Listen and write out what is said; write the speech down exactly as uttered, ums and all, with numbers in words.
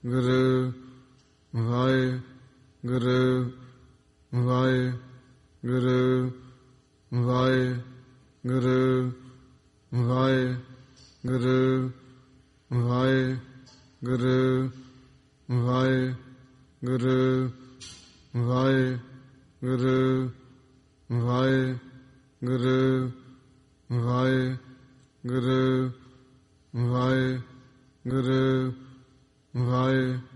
Guru Waheguru Waheguru Waheguru Waheguru Waheguru Waheguru Waheguru Waheguru Waheguru Waheguru Waheguru